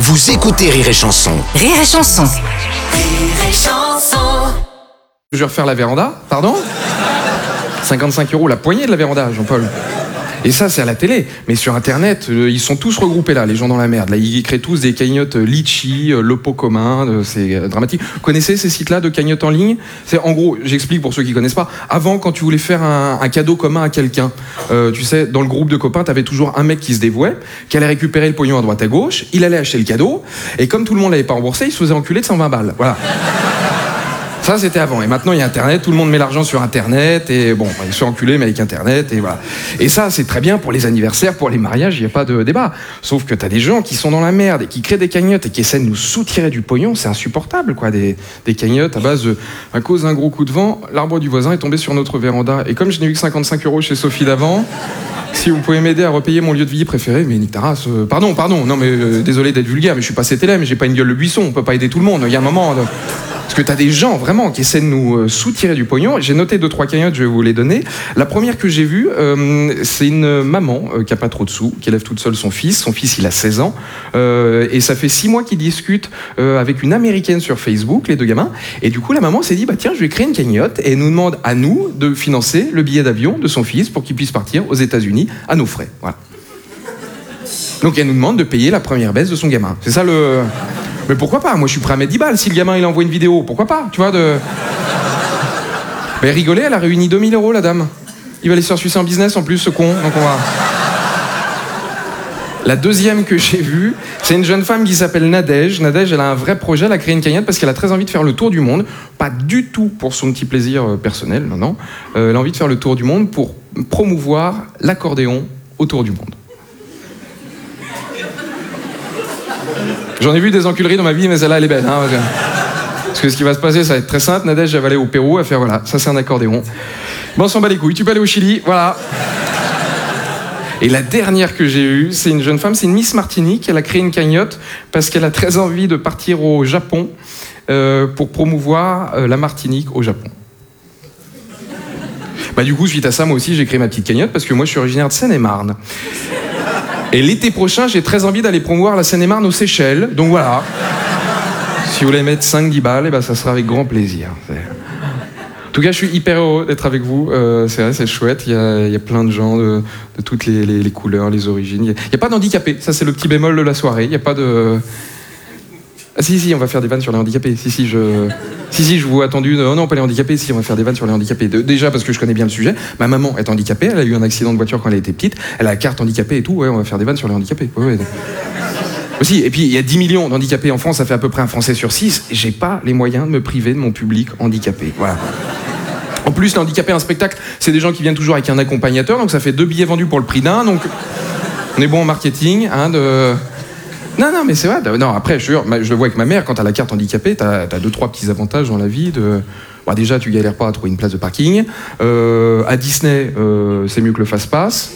Vous écoutez Rire et Chanson. Rire et Chanson. Rire et Chanson. Je vais refaire la véranda, pardon 55 € la poignée de la véranda, Jean-Paul. Et ça, c'est à la télé. Mais sur Internet, ils sont tous regroupés là, les gens dans la merde. Là, ils créent tous des cagnottes Litchi, Le Pot Commun, c'est dramatique. Vous connaissez ces sites-là de cagnottes en ligne? C'est en gros, j'explique pour ceux qui connaissent pas. Avant, quand tu voulais faire un cadeau commun à quelqu'un, tu sais, dans le groupe de copains, t'avais toujours un mec qui se dévouait, qui allait récupérer le pognon à droite à gauche, il allait acheter le cadeau, et comme tout le monde l'avait pas remboursé, il se faisait enculer de 120 balles. Voilà. Ça, c'était avant. Et maintenant, il y a Internet. Tout le monde met l'argent sur Internet. Et bon, ils sont enculés, mais avec Internet. Et voilà. Et ça, c'est très bien pour les anniversaires, pour les mariages. Il n'y a pas de débat. Sauf que t'as des gens qui sont dans la merde et qui créent des cagnottes et qui essaient de nous soutirer du pognon. C'est insupportable, quoi. Des cagnottes à base de, à cause d'un gros coup de vent, l'arbre du voisin est tombé sur notre véranda. Et comme je n'ai eu que 55 € chez Sophie d'avant, si vous pouvez m'aider à repayer mon lieu de vie préféré, mais nique ta race. Pardon. Non, mais désolé d'être vulgaire, mais je suis pas CTLM, j'ai pas une gueule de buisson. On peut pas aider tout le monde. Il y a un moment. Parce que t'as des gens vraiment qui essaient de nous soutirer du pognon. J'ai noté 2-3 cagnottes, je vais vous les donner. La première que j'ai vue, c'est une maman qui a pas trop de sous, qui élève toute seule son fils. Son fils, il a 16 ans. Et ça fait 6 mois qu'ils discutent avec une Américaine sur Facebook, les deux gamins. Et du coup, la maman s'est dit, bah tiens, je vais créer une cagnotte. Et elle nous demande à nous de financer le billet d'avion de son fils pour qu'il puisse partir aux États-Unis à nos frais. Voilà. Donc elle nous demande de payer la première baisse de son gamin. C'est ça le... Mais pourquoi pas? Moi, je suis prêt à mettre 10 balles. Si le gamin, il envoie une vidéo, pourquoi pas? Tu vois, Mais rigolez, elle a réuni 2000 €, la dame. Il va aller se faire sucer en business, en plus, ce con. Donc on va... La deuxième que j'ai vue, c'est une jeune femme qui s'appelle Nadège. Nadège, elle a un vrai projet, elle a créé une cagnotte parce qu'elle a très envie de faire le tour du monde. Pas du tout pour son petit plaisir personnel, non. Elle a envie de faire le tour du monde pour promouvoir l'accordéon autour du monde. J'en ai vu des enculeries dans ma vie, mais celle-là, elle est belle. Hein, parce que ce qui va se passer, ça va être très simple. Nadège, elle va aller au Pérou, à faire, voilà, ça c'est un accordéon. Bon, on s'en bat les couilles. Tu peux aller au Chili, voilà. Et la dernière que j'ai eue, c'est une jeune femme, c'est une Miss Martinique. Elle a créé une cagnotte parce qu'elle a très envie de partir au Japon pour promouvoir la Martinique au Japon. Bah, du coup, suite à ça, moi aussi, j'ai créé ma petite cagnotte parce que moi, je suis originaire de Seine-et-Marne. Et l'été prochain, j'ai très envie d'aller promouvoir la Seine-et-Marne aux Seychelles. Donc voilà. Si vous voulez mettre 5-10 balles, ça sera avec grand plaisir. En tout cas, je suis hyper heureux d'être avec vous. C'est vrai, c'est chouette. Il y a plein de gens de toutes les couleurs, les origines. Il n'y a pas d'handicapés. Ça, c'est le petit bémol de la soirée. Il n'y a pas de... Ah si, on va faire des vannes sur les handicapés. Si, je vous ai attendu. Non, pas les handicapés. Si, on va faire des vannes sur les handicapés. Déjà parce que je connais bien le sujet. Ma maman est handicapée. Elle a eu un accident de voiture quand elle était petite. Elle a la carte handicapée et tout. Ouais, on va faire des vannes sur les handicapés. Ouais. Aussi, et puis il y a 10 millions d'handicapés en France. Ça fait à peu près un Français sur 6. J'ai pas les moyens de me priver de mon public handicapé. Voilà. En plus, les handicapés, un spectacle, c'est des gens qui viennent toujours avec un accompagnateur. Donc ça fait 2 billets vendus pour le prix d'un. Donc on est bon en marketing, Non, mais c'est vrai. Non, après, je le vois avec ma mère, quand t'as la carte handicapée, t'as 2-3 petits avantages dans la vie. Bon, déjà, tu galères pas à trouver une place de parking. À Disney, c'est mieux que le fast-pass.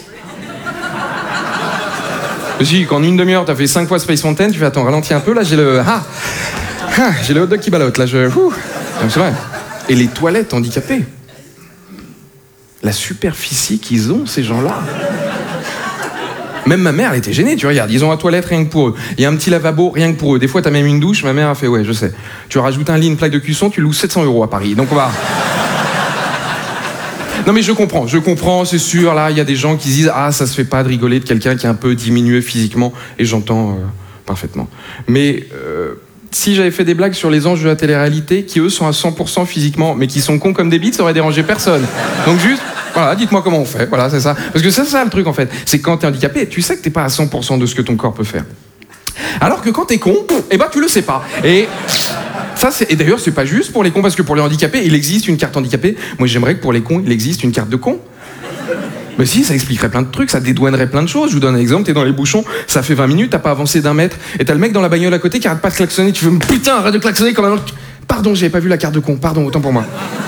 Si, qu'en une demi-heure, t'as fait 5 fois Space Mountain, tu fais, attends, ralentis un peu, là, j'ai le hot dog qui ballotte, là, c'est vrai. Et les toilettes handicapées. La superficie qu'ils ont, ces gens-là. Même ma mère, elle était gênée, tu regardes, ils ont la toilette rien que pour eux. Il y a un petit lavabo rien que pour eux. Des fois, t'as même une douche, ma mère a fait, ouais, je sais. Tu rajoutes un lit, une plaque de cuisson, tu loues 700 € à Paris. Donc on va... Non mais je comprends, c'est sûr, là, il y a des gens qui se disent, ah, ça se fait pas de rigoler de quelqu'un qui est un peu diminué physiquement, et j'entends parfaitement. Mais si j'avais fait des blagues sur les anges de la télé-réalité, qui eux sont à 100% physiquement, mais qui sont cons comme des bites, ça aurait dérangé personne. Donc juste... Voilà, dites-moi comment on fait, voilà, c'est ça. Parce que c'est ça le truc en fait, c'est que quand t'es handicapé, tu sais que t'es pas à 100% de ce que ton corps peut faire. Alors que quand t'es con, tu le sais pas. Et d'ailleurs, c'est pas juste pour les cons, parce que pour les handicapés, il existe une carte handicapée. Moi, j'aimerais que pour les cons, il existe une carte de con. Mais si, ça expliquerait plein de trucs, ça dédouanerait plein de choses. Je vous donne un exemple, t'es dans les bouchons, ça fait 20 minutes, t'as pas avancé d'1 mètre, et t'as le mec dans la bagnole à côté qui arrête pas de klaxonner, tu fais, putain, arrête de klaxonner comme un... Pardon, j'avais pas vu la carte de con, pardon, autant pour moi.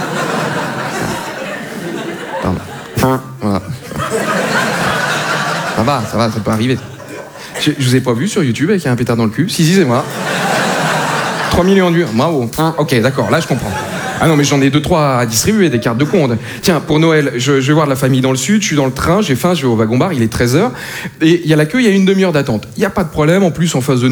Voilà. Ça va, ça peut arriver. Je vous ai pas vu sur YouTube avec un pétard dans le cul. Si, c'est moi. 3 millions de vues. Bravo. Ok, d'accord, là je comprends. Ah non, mais j'en ai 2-3 à distribuer, des cartes de compte. Tiens, pour Noël, je vais voir de la famille dans le sud, je suis dans le train, j'ai faim, je vais au wagon-bar, il est 13h. Et il y a la queue, il y a une demi-heure d'attente. Il n'y a pas de problème, en plus, en face de